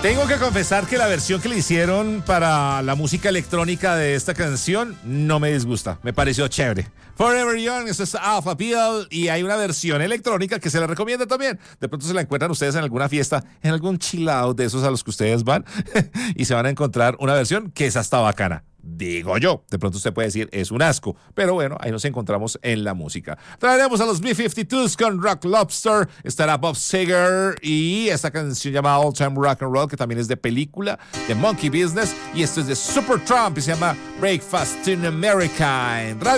Tengo que confesar que la versión que le hicieron para la música electrónica de esta canción no me disgusta, me pareció chévere. Forever Young, eso es Alpha Peel, y hay una versión electrónica que se la recomienda también. De pronto se la encuentran ustedes en alguna fiesta, en algún chill out de esos a los que ustedes van, y se van a encontrar una versión que es hasta bacana. Digo yo, de pronto usted puede decir, es un asco, pero bueno, ahí nos encontramos en la música. Traeremos a los B-52s con Rock Lobster, estará Bob Seger y esta canción llamada All Time Rock and Roll, que también es de película, de Monkey Business, y esto es de Supertramp y se llama Breakfast in America en Radio